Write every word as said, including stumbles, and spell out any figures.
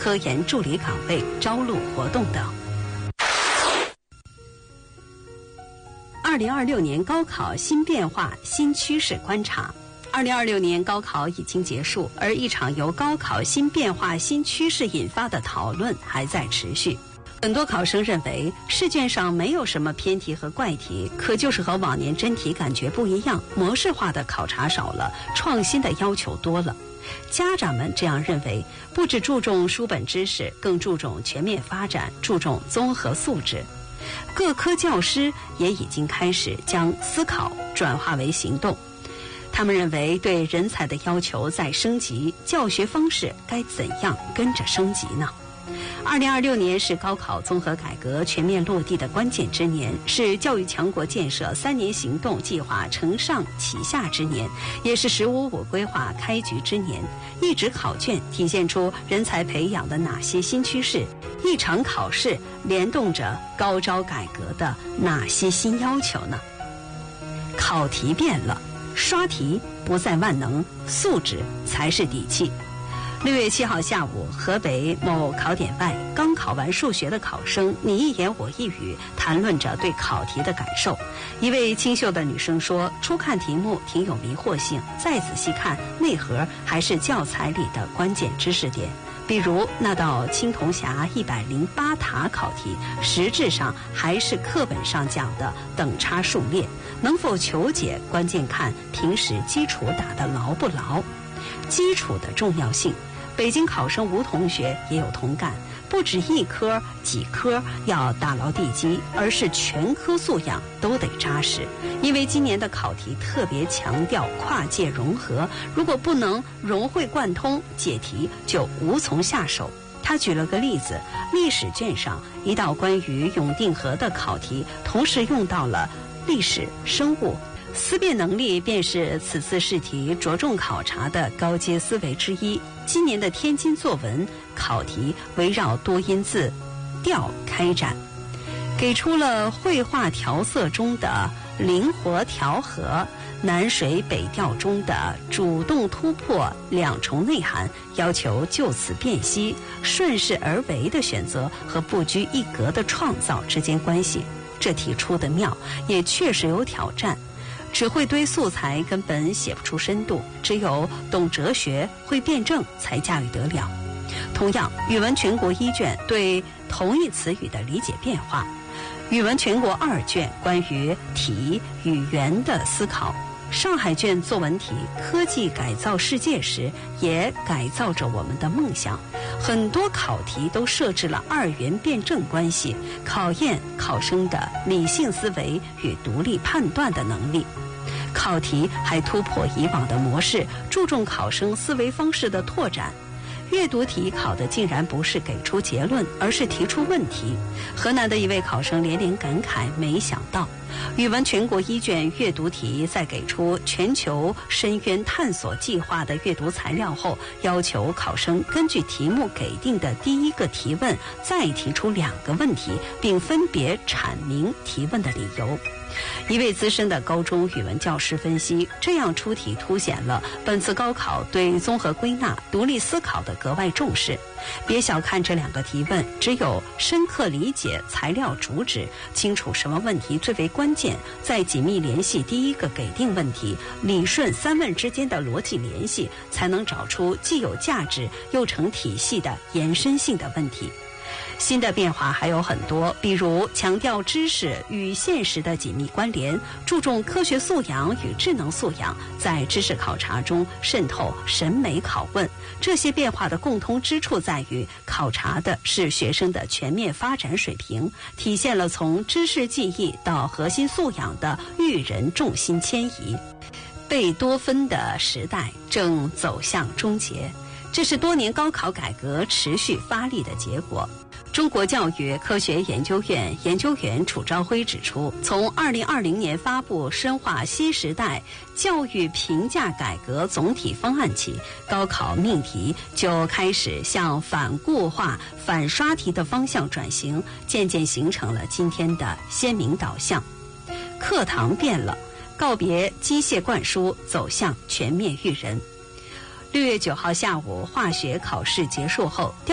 科研助理岗位招录活动等。二零二六年高考新变化、新趋势观察。二零二六年高考已经结束，而一场由高考新变化、新趋势引发的讨论还在持续。很多考生认为试卷上没有什么偏题和怪题，可就是和往年真题感觉不一样，模式化的考察少了，创新的要求多了。家长们这样认为，不只注重书本知识，更注重全面发展，注重综合素质。各科教师也已经开始将思考转化为行动。他们认为，对人才的要求在升级，教学方式该怎样跟着升级呢？二零二六年是高考综合改革全面落地的关键之年，是教育强国建设三年行动计划承上启下之年，也是“十五五”规划开局之年。一纸考卷体现出人才培养的哪些新趋势？一场考试联动着高招改革的哪些新要求呢？考题变了，刷题不再万能，素质才是底气。六月七号下午，河北某考点外，刚考完数学的考生你一言我一语谈论着对考题的感受。一位清秀的女生说，初看题目挺有迷惑性，再仔细看，内核还是教材里的关键知识点。比如那道青铜峡一百零八塔考题，实质上还是课本上讲的等差数列，能否求解，关键看平时基础打得牢不牢。基础的重要性，北京考生吴同学也有同感，不止一科几科要打牢地基，而是全科素养都得扎实。因为今年的考题特别强调跨界融合，如果不能融会贯通，解题就无从下手。他举了个例子，历史卷上一道关于永定河的考题，同时用到了历史、生物。思辨能力便是此次试题着重考察的高阶思维之一。今年的天津作文考题围绕多音字调开展，给出了绘画调色中的灵活调和、南水北调中的主动突破两重内涵，要求就此辨析顺势而为的选择和不拘一格的创造之间关系。这题出的妙，也确实有挑战。只会堆素材根本写不出深度，只有懂哲学、会辩证才驾驭得了。同样，语文全国一卷对同义词语的理解变化，语文全国二卷关于体语言的思考，上海卷作文题科技改造世界时也改造着我们的梦想。很多考题都设置了二元辩证关系，考验考生的理性思维与独立判断的能力。考题还突破以往的模式，注重考生思维方式的拓展。阅读题考的竟然不是给出结论，而是提出问题。河南的一位考生连连感慨，没想到语文全国一卷阅读题在给出全球深渊探索计划的阅读材料后，要求考生根据题目给定的第一个提问再提出两个问题，并分别阐明提问的理由。一位资深的高中语文教师分析，这样出题凸显了本次高考对综合归纳、独立思考的格外重视。别小看这两个提问，只有深刻理解材料主旨，清楚什么问题最为关键，再紧密联系第一个给定问题，理顺三问之间的逻辑联系，才能找出既有价值又成体系的延伸性的问题。新的变化还有很多，比如强调知识与现实的紧密关联，注重科学素养与智能素养，在知识考察中渗透审美拷问。这些变化的共通之处在于，考察的是学生的全面发展水平，体现了从知识记忆到核心素养的育人重心迁移。贝多芬的时代正走向终结，这是多年高考改革持续发力的结果。中国教育科学研究院研究员楚朝晖指出，从二零二零年发布深化新时代教育评价改革总体方案起，高考命题就开始向反固化、反刷题的方向转型，渐渐形成了今天的鲜明导向。课堂变了，告别机械灌输，走向全面育人。六月九号下午，化学考试结束后，